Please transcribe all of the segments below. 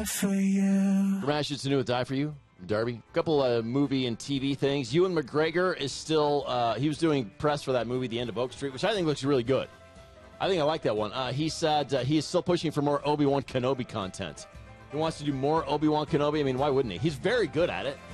die for you. Ramesh, it's new with Die For You, Darby. A couple movie and TV things. Ewan McGregor is still, he was doing press for that movie, The End of Oak Street, which I think looks really good. I think I like that one. He said he is still pushing for more Obi-Wan Kenobi content. He wants to do more Obi-Wan Kenobi. I mean, why wouldn't he? He's very good at it.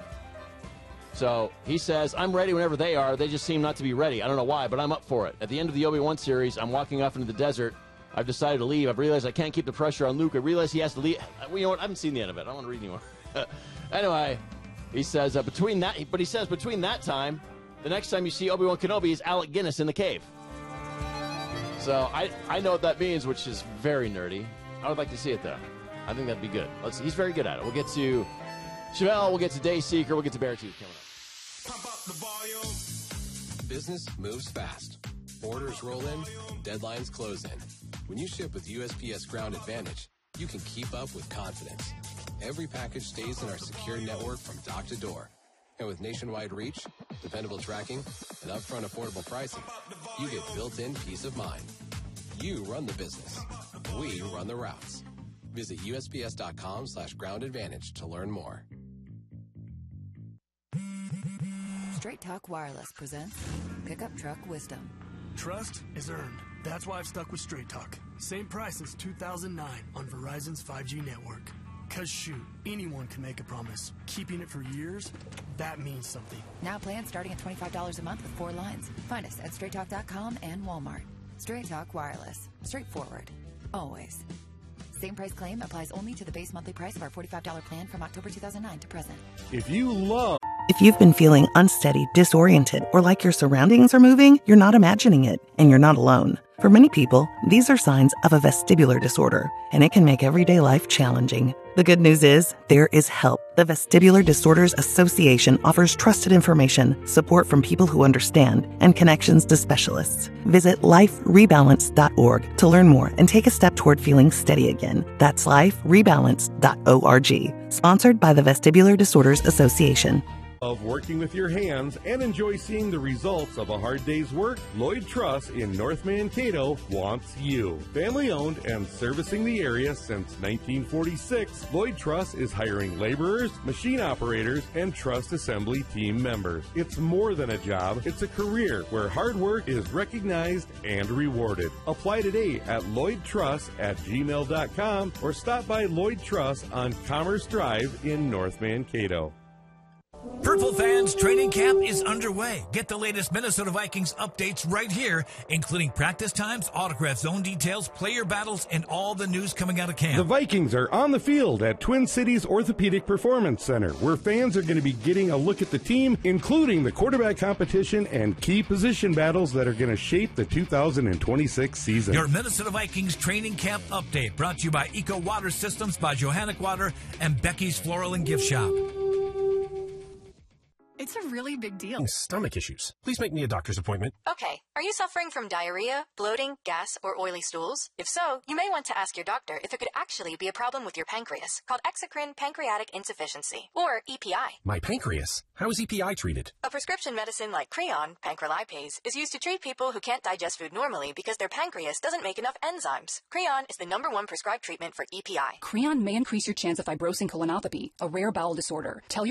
So he says, I'm ready whenever they are. They just seem not to be ready. I don't know why, but I'm up for it. At the end of the Obi-Wan series, I'm walking off into the desert. I've decided to leave. I've realized I can't keep the pressure on Luke. I realize he has to leave. Well, you know what? I haven't seen the end of it. I don't want to read anymore. Anyway, he says, between that time, the next time you see Obi-Wan Kenobi is Alec Guinness in the cave. So I know what that means, which is very nerdy. I would like to see it, though. I think that'd be good. He's very good at it. We'll get to Chevelle, we'll get to Dayseeker, we'll get to Beartooth coming up. Pump up the volume. Business moves fast. Orders roll in, deadlines close in. When you ship with USPS Ground Advantage, you can keep up with confidence. Every package stays in our secure network from dock to door. And with nationwide reach, dependable tracking, and upfront affordable pricing, you get built-in peace of mind. You run the business. We run the routes. Visit USPS.com/Ground Advantage to learn more. Straight Talk Wireless presents Pickup Truck Wisdom. Trust is earned. That's why I've stuck with Straight Talk. Same price since 2009 on Verizon's 5G network. Cause shoot, anyone can make a promise. Keeping it for years, that means something. Now plans starting at $25 a month with 4 lines. Find us at StraightTalk.com and Walmart. Straight Talk Wireless. Straightforward. Always. Same price claim applies only to the base monthly price of our $45 plan from October 2009 to present. If you've been feeling unsteady, disoriented, or like your surroundings are moving, you're not imagining it, and you're not alone. For many people, these are signs of a vestibular disorder, and it can make everyday life challenging. The good news is, there is help. The Vestibular Disorders Association offers trusted information, support from people who understand, and connections to specialists. Visit liferebalance.org to learn more and take a step toward feeling steady again. That's liferebalance.org. Sponsored by the Vestibular Disorders Association. Of working with your hands and enjoy seeing the results of a hard day's work, Lloyd Truss in North Mankato wants you. Family owned and servicing the area since 1946, Lloyd Truss is hiring laborers, machine operators, and truss assembly team members. It's more than a job, it's a career where hard work is recognized and rewarded. Apply today at lloydtruss@gmail.com or stop by Lloyd Truss on Commerce Drive in North Mankato. Purple Fans training camp is underway. Get the latest Minnesota Vikings updates right here, including practice times, autograph zone details, player battles, and all the news coming out of camp. The Vikings are on the field at Twin Cities Orthopedic Performance Center, where fans are going to be getting a look at the team, including the quarterback competition and key position battles that are going to shape the 2026 season. Your Minnesota Vikings training camp update brought to you by Eco Water Systems by Johannic Water and Becky's Floral and Gift Shop. It's a really big deal. Stomach issues. Please make me a doctor's appointment. Okay. Are you suffering from diarrhea, bloating, gas, or oily stools? If so, you may want to ask your doctor if it could actually be a problem with your pancreas, called exocrine pancreatic insufficiency, or EPI. My pancreas? How is EPI treated? A prescription medicine like Creon, pancrelipase, is used to treat people who can't digest food normally because their pancreas doesn't make enough enzymes. Creon is the #1 prescribed treatment for EPI. Creon may increase your chance of fibrosing colonopathy, a rare bowel disorder. Tell your